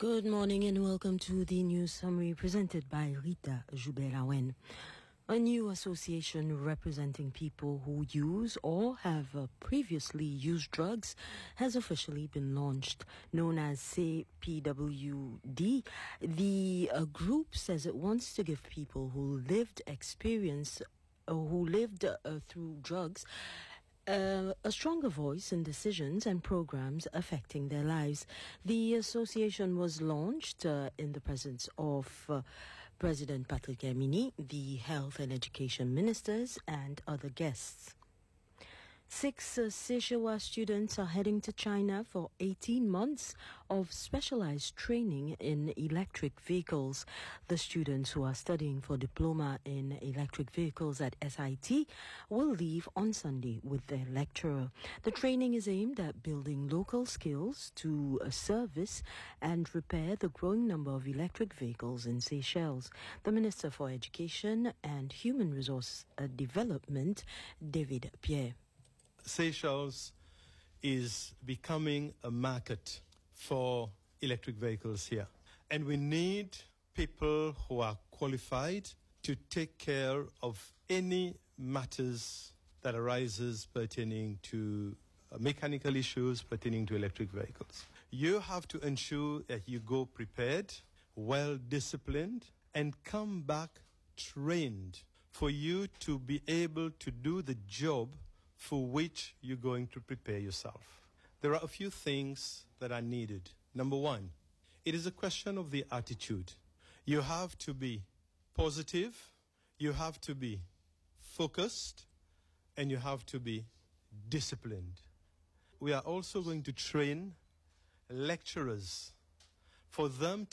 Good morning and welcome to the news summary presented by Rita Joubert-Awen. A new association representing people who use or have previously used drugs has officially been launched. Known as CPWD, the group says it wants to give people who lived through drugs a stronger voice in decisions and programs affecting their lives. The association was launched in the presence of President Patrick Hermini, the health and education ministers, and other guests. 6 Sishawa students are heading to China for 18 months of specialized training in electric vehicles. The students who are studying for diploma in electric vehicles at SIT will leave on Sunday with their lecturer. The training is aimed at building local skills to service and repair the growing number of electric vehicles in Seychelles. The Minister for Education and Human Resource Development, David Pierre. Seychelles is becoming a market for electric vehicles here. And we need people who are qualified to take care of any matters that arises pertaining to mechanical issues pertaining to electric vehicles. You have to ensure that you go prepared, well disciplined, and come back trained for you to be able to do the job for which you're going to prepare yourself. There are a few things that are needed. Number one, it is a question of the attitude. You have to be positive, you have to be focused, and you have to be disciplined. We are also going to train lecturers for them